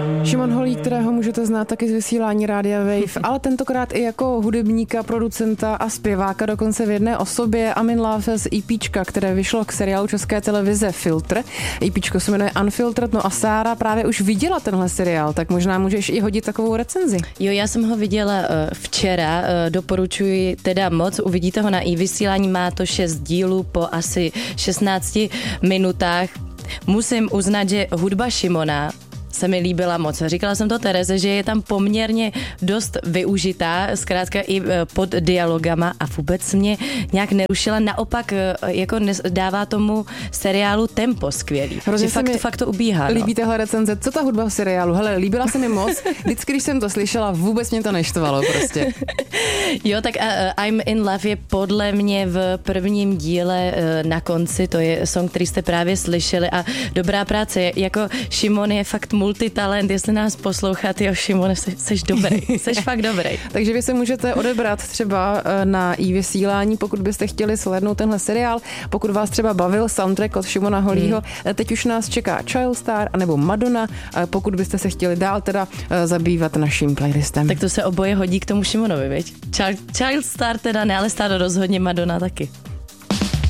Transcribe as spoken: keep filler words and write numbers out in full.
Šimon Holý, kterého můžete znát taky z vysílání Rádia Wave, ale tentokrát i jako hudebníka, producenta a zpěváka dokonce v jedné osobě. I'm in Love z EPčka, které vyšlo k seriálu České televize Filtr. EPčko se jmenuje Unfiltered, no a Sára právě už viděla tenhle seriál, tak možná můžeš i hodit takovou recenzi. Jo, já jsem ho viděla uh, včera, uh, doporučuji teda moc, uvidíte ho na i vysílání, má to šest dílů po asi šestnácti minutách. Musím uznat, že hudba Šimona se mi líbila moc. Říkala jsem to Tereze, že je tam poměrně dost využitá, zkrátka i pod dialogama a vůbec mě nějak nerušila. Naopak jako dává tomu seriálu tempo skvělý. Hrozně fakt, mi fakt to ubíhá. Líbí no. tahle recenze. Co ta hudba v seriálu? Hele, líbila se mi moc. Vždycky, když jsem to slyšela, vůbec mě to neštvalo prostě. Jo, tak uh, I'm in Love je podle mě v prvním díle uh, na konci, to je song, který jste právě slyšeli a dobrá práce. Jako Šimon je fakt multitalent, jestli nás poslouchat, jo, Šimone, jsi, jsi dobrý, jsi fakt dobrý. Takže vy se můžete odebrat třeba na i vysílání, pokud byste chtěli slednout tenhle seriál, pokud vás třeba bavil soundtrack od Šimona Holího. Hmm. Teď už nás čeká Child Star anebo Madonna, pokud byste se chtěli dál teda zabývat naším playlistem. Tak to se oboje hodí k tomu Šimonovi, viď? Child, Child Star teda ne, ale Star rozhodně, Madonna taky.